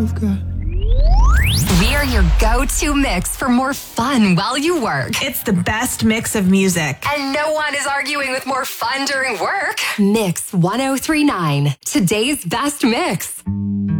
We're your go-to mix for more fun while you work. It's the best mix of music. And no one is arguing with more fun during work. Mix 1039, today's best mix.